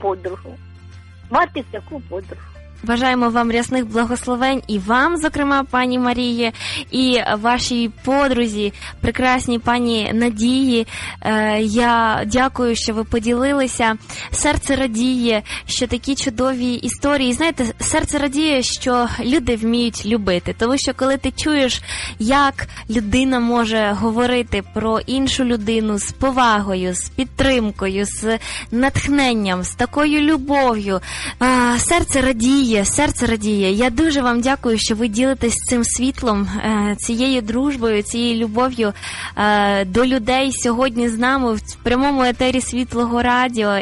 подругу. Мати таку подругу. Бажаємо вам рясних благословень і вам, зокрема, пані Марії, і вашій подрузі, прекрасній пані Надії. Я дякую, що ви поділилися. Серце радіє, що такі чудові історії. Знаєте, серце радіє, що люди вміють любити. Тому що коли ти чуєш, як людина може говорити про іншу людину з повагою, з підтримкою, з натхненням, з такою любов'ю, серце радіє. Серце радіє. Я дуже вам дякую, що ви ділитесь цим світлом, цією дружбою, цією любов'ю до людей сьогодні з нами в прямому етері Світлого Радіо.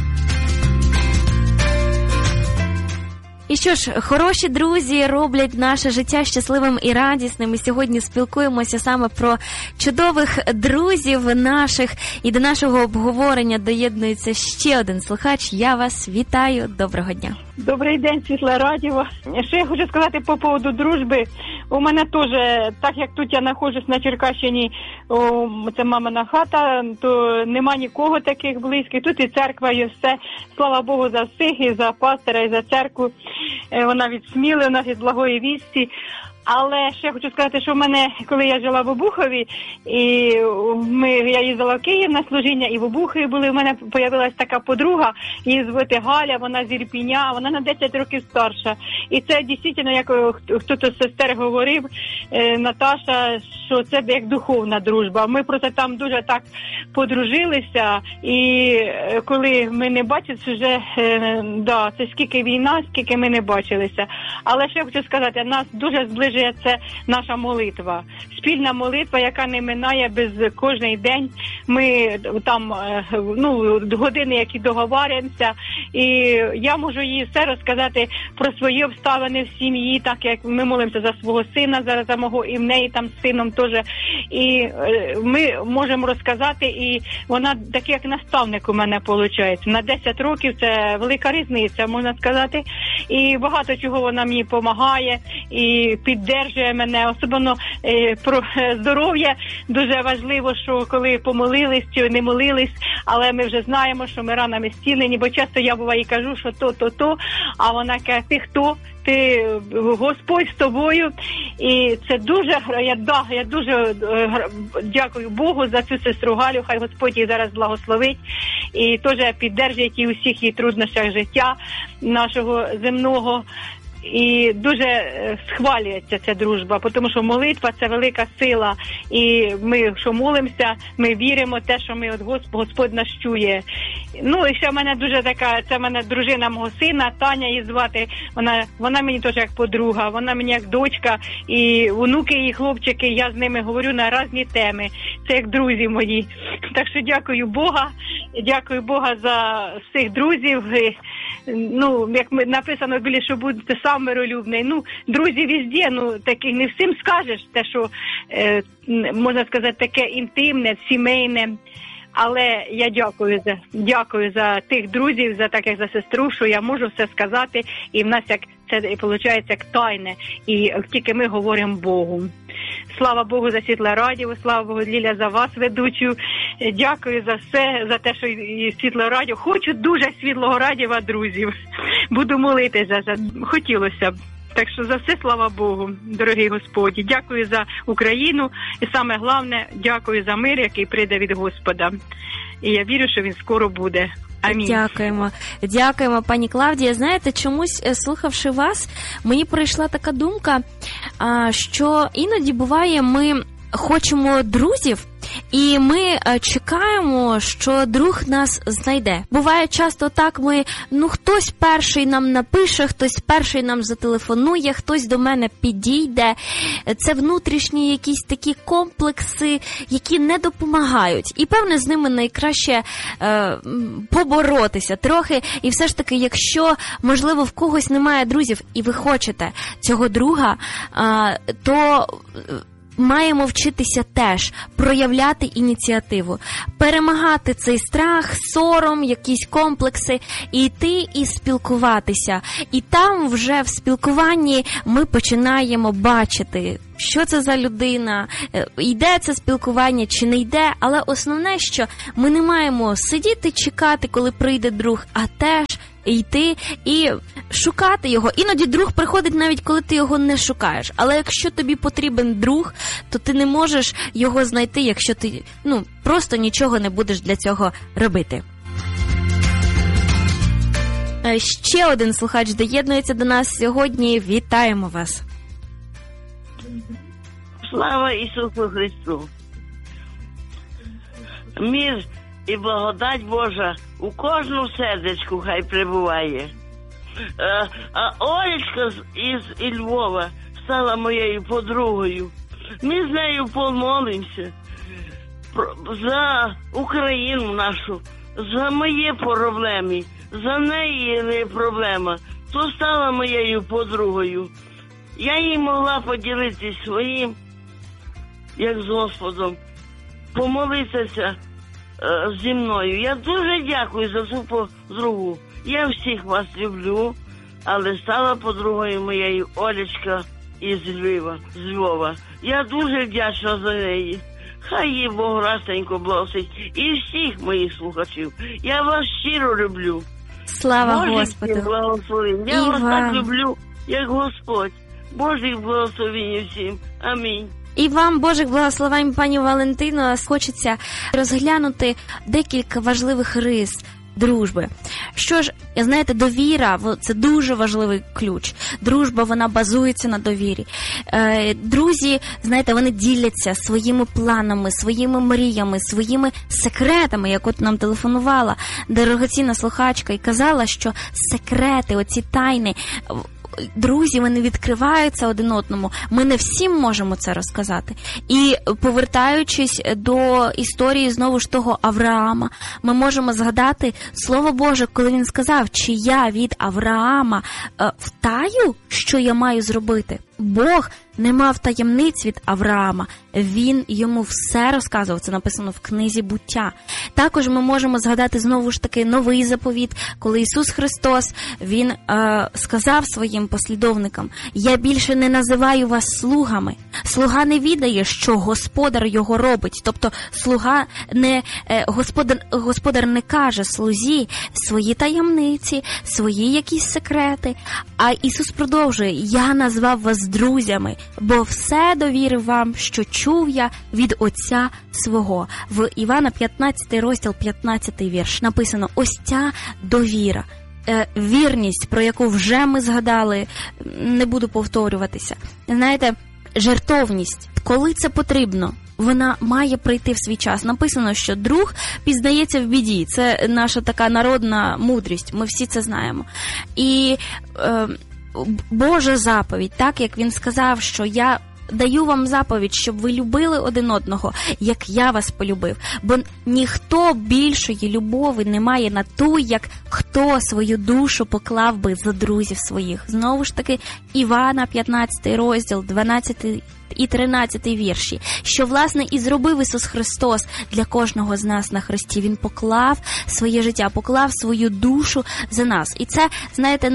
І що ж, хороші друзі роблять наше життя щасливим і радісним. І сьогодні спілкуємося саме про чудових друзів наших. І до нашого обговорення доєднується ще один слухач. Я вас вітаю. Доброго дня. Добрий день, Світле Радіо. Ще я хочу сказати по поводу дружби. У мене теж, так як тут я знаходжусь на Черкащині, це мамина хата, то нема нікого таких близьких. Тут і церква, і все. Слава Богу за всіх, і за пастора, і за церкву. Вона від Сміли, вона від Благої Вісті. Але ще хочу сказати, що в мене, коли я жила в Обухові, і я їздила в Київ на служіння, і в Обухові були, в мене з'явилася така подруга, її звати Галя, вона з Ірпіня, вона на 10 років старша. І це дійсно, як хтось з сестер говорив, Наташа, що це як духовна дружба. Ми просто там дуже так подружилися, і коли ми не бачилися, вже, це скільки війна, скільки ми не бачилися. Але ще хочу сказати, нас дуже зближує це наша молитва. Спільна молитва, яка не минає без кожний день. Ми там, години, які договорюємося. І я можу їй все розказати про свої обставини в сім'ї, так як ми молимося за свого сина, зараз за мого, і в неї там з сином теж. І ми можемо розказати, і вона так як наставник у мене виходить. На 10 років це велика різниця, можна сказати. І багато чого вона мені допомагає, і підтримує мене, особливо про здоров'я. Дуже важливо, що коли помолились чи не молились, але ми вже знаємо, що ми ранами зцілені, бо часто я буває кажу, що то, а вона каже, ти хто? Ти Господь з тобою. І це дуже, я дуже дякую Богу за цю сестру Галю, хай Господь її зараз благословить і теж підтримує у всіх її труднощах життя нашого земного. І дуже схвалюється ця дружба, тому що молитва – це велика сила. І ми, що молимося, ми віримо в те, що ми от Господь нас чує. Ну, і ще в мене дуже така, це в мене дружина мого сина, Таня її звати. Вона мені теж як подруга, вона мені як дочка. І онуки, і хлопчики, я з ними говорю на різні теми. Це як друзі мої. Так що дякую Бога за всіх друзів. Ну, як написано біля, що будете сам миролюбний. Ну, друзі везде, таких не всім скажеш, те, що, можна сказати, таке інтимне, сімейне. Але я дякую за тих друзів, за так як за сестру, що я можу все сказати, і в нас як це виходить як тайне, і тільки ми говоримо Богу. Слава Богу за Світле Радіо, слава Богу, Ліля, за вас, ведучу. Дякую за все, за те, що і Світле Радіо. Хочу дуже Світлого Радіо, друзів. Буду молитися, хотілося б. Так що за все, слава Богу, дорогий Господі. Дякую за Україну і саме головне, дякую за мир, який прийде від Господа. І я вірю, що він скоро буде. Амінь. Дякуємо, пані Клавдія. Знаєте, чомусь, слухавши вас, мені прийшла така думка, що іноді буває, ми хочемо друзів, і ми чекаємо, що друг нас знайде. Буває часто так, хтось перший нам напише, хтось перший нам зателефонує, хтось до мене підійде. Це внутрішні якісь такі комплекси, які не допомагають. І, певне, з ними найкраще поборотися трохи. І все ж таки, якщо, можливо, в когось немає друзів, і ви хочете цього друга, то маємо вчитися теж проявляти ініціативу, перемагати цей страх, сором, якісь комплекси, і йти і спілкуватися. І там вже в спілкуванні ми починаємо бачити, що це за людина, йде це спілкування чи не йде, але основне, що ми не маємо сидіти, чекати, коли прийде друг, а теж йти і шукати його. Іноді друг приходить навіть, коли ти його не шукаєш. Але якщо тобі потрібен друг, то ти не можеш його знайти, якщо ти просто нічого не будеш для цього робити. Ще один слухач доєднується до нас сьогодні. Вітаємо вас. Слава Ісусу Христу! Мир і благодать Божа у кожну сердечку хай прибуває. А Олечка із Львова стала моєю подругою. Ми з нею помолимося за Україну нашу, за мої проблеми, за неї проблема. То стала моєю подругою. Я їй могла поділитися своїм, як з Господом, помолитися зі мною. Я дуже дякую за цю подругу. Я всіх вас люблю, але стала подругою моєю Олечка із Львова. Я дуже вдячна за неї. Хай її Бог растенько благословить. І всіх моїх слухачів. Я вас щиро люблю. Слава Господу. Я вас так люблю, як Господь. Божих благословень всім. Амінь. І вам Божих благословень, пані Валентино. Хочеться розглянути декілька важливих рис дружби. Що ж, знаєте, довіра – це дуже важливий ключ. Дружба, вона базується на довірі. Друзі, знаєте, вони діляться своїми планами, своїми мріями, своїми секретами, як от нам телефонувала дорогоцінна слухачка і казала, що секрети, оці тайни, друзі, вони відкриваються один одному. Ми не всім можемо це розказати. І повертаючись до історії знову ж того Авраама, ми можемо згадати Слово Боже, коли він сказав, чи я від Авраама втаю, що я маю зробити. Бог не мав таємниць від Авраама. Він йому все розказував. Це написано в книзі «Буття». Також ми можемо згадати знову ж таки новий заповіт, коли Ісус Христос, Він сказав своїм послідовникам: «Я більше не називаю вас слугами». Слуга не відає, що господар його робить. Тобто господар не каже слузі свої таємниці, свої якісь секрети. А Ісус продовжує: «Я назвав вас друзями, бо все довірив вам, що чув я від Отця свого». В Івана 15 розділ, 15 вірш написано ось ця довіра. Вірність, про яку вже ми згадали, не буду повторюватися. Знаєте, жертовність, коли це потрібно, вона має прийти в свій час. Написано, що друг пізнається в біді. Це наша така народна мудрість, ми всі це знаємо. І Божа заповідь, так як він сказав, що я даю вам заповідь, щоб ви любили один одного, як я вас полюбив. Бо ніхто більшої любові не має на ту, як хто свою душу поклав би за друзів своїх. Знову ж таки, Івана 15 розділ, 12 і 13 вірші, що, власне, і зробив Ісус Христос для кожного з нас на хресті. Він поклав своє життя, поклав свою душу за нас. І це, знаєте,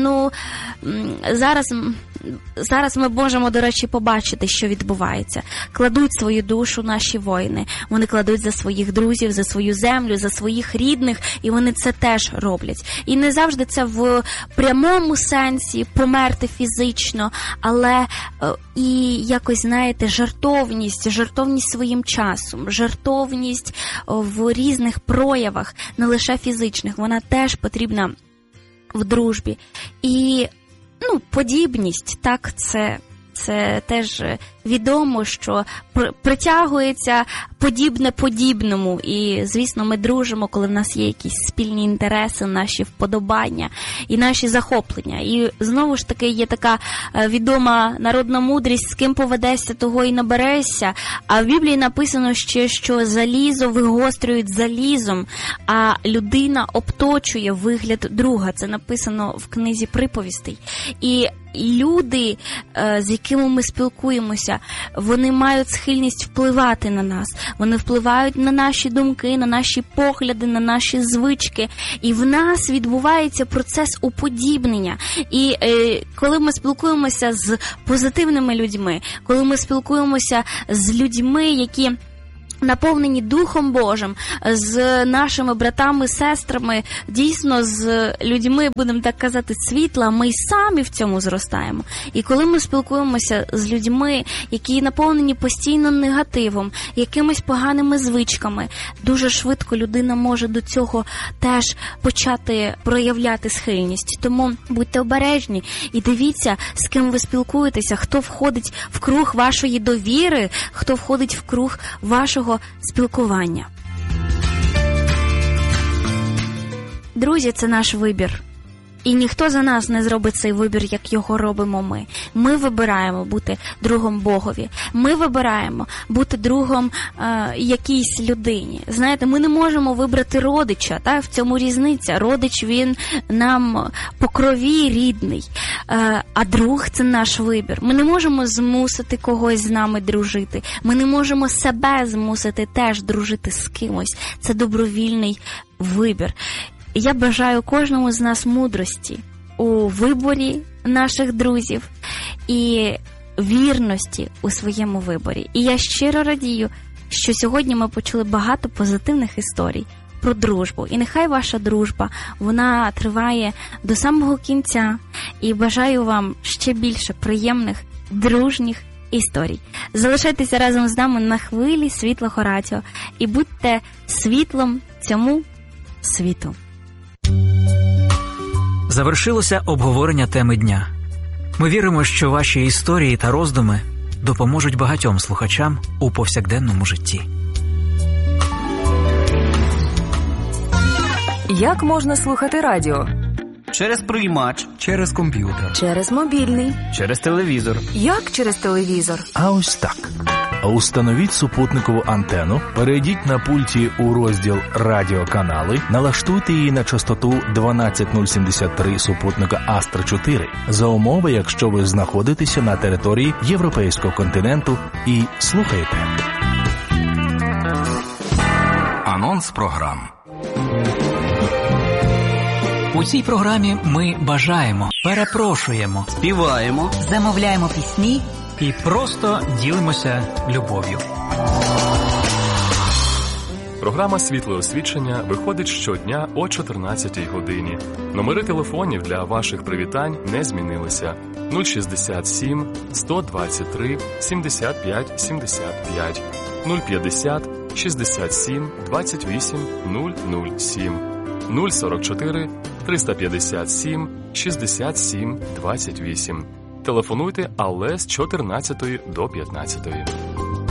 зараз ми можемо, до речі, побачити, що відбувається. Кладуть свою душу наші воїни. Вони кладуть за своїх друзів, за свою землю, за своїх рідних, і вони це теж роблять. І не завжди це в прямому сенсі померти фізично, але і якось, знаєте, жертовність своїм часом, жертовність в різних проявах, не лише фізичних, вона теж потрібна в дружбі. І подібність, так, це теж відомо, що притягується подібне подібному. І, звісно, ми дружимо, коли в нас є якісь спільні інтереси, наші вподобання і наші захоплення. І, знову ж таки, є така відома народна мудрість: з ким поведешся, того і наберешся. А в Біблії написано ще, що залізо вигострюють залізом, а людина обточує вигляд друга. Це написано в книзі Приповістей. І люди, з якими ми спілкуємося, вони мають схильність впливати на нас. Вони впливають на наші думки, на наші погляди, на наші звички. І в нас відбувається процес уподібнення. І коли ми спілкуємося з позитивними людьми, коли ми спілкуємося з людьми, які наповнені Духом Божим, з нашими братами, сестрами, дійсно з людьми, будемо так казати, світла, ми й самі в цьому зростаємо. І коли ми спілкуємося з людьми, які наповнені постійно негативом, якимись поганими звичками, дуже швидко людина може до цього теж почати проявляти схильність. Тому будьте обережні і дивіться, з ким ви спілкуєтеся, хто входить в круг вашої довіри, хто входить в круг вашого спілкування. Друзі, це наш вибір. І ніхто за нас не зробить цей вибір, як його робимо ми. Ми вибираємо бути другом Богові. Ми вибираємо бути другом якійсь людині. Знаєте, ми не можемо вибрати родича, так? В цьому різниця. Родич, він нам по крові рідний, а друг – це наш вибір. Ми не можемо змусити когось з нами дружити. Ми не можемо себе змусити теж дружити з кимось. Це добровільний вибір. Я бажаю кожному з нас мудрості у виборі наших друзів і вірності у своєму виборі. І я щиро радію, що сьогодні ми почули багато позитивних історій про дружбу. І нехай ваша дружба, вона триває до самого кінця. І бажаю вам ще більше приємних, дружніх історій. Залишайтеся разом з нами на хвилі Світлого Радіо і будьте світлом цьому світу. Завершилося обговорення теми дня. Ми віримо, що ваші історії та роздуми допоможуть багатьом слухачам у повсякденному житті. Як можна слухати радіо? Через приймач, через комп'ютер, Через мобільний. через телевізор. Як через телевізор? А ось так. Установіть супутникову антенну, перейдіть на пульті у розділ «Радіоканали», налаштуйте її на частоту 12073 супутника Астра 4 за умови, якщо ви знаходитеся на території Європейського континенту і слухаєте. Анонс програм. У цій програмі ми бажаємо, перепрошуємо, Співаємо, Замовляємо пісні. і просто ділимося любов'ю. Програма «Світле освічення» виходить щодня о 14-й годині. Номери телефонів для ваших привітань не змінилися. 067 123 75 75, 050 67 28 007, 044 357 67 28. Телефонуйте, але з 14 до 15.